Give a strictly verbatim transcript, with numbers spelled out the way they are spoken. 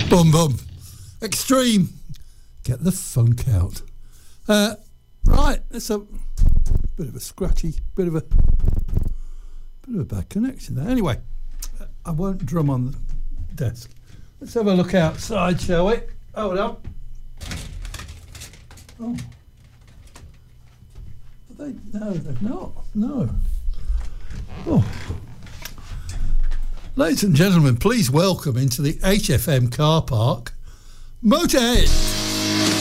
Boom, boom. Extreme. Get the funk out. Uh, right, that's a bit of a scratchy, bit of a bit of a bad connection there. Anyway, I won't drum on the desk. Let's have a look outside, shall we? Hold on. Oh. They, no, they've not. No. Oh. Ladies and gentlemen, please welcome into the H F M car park, Motorhead.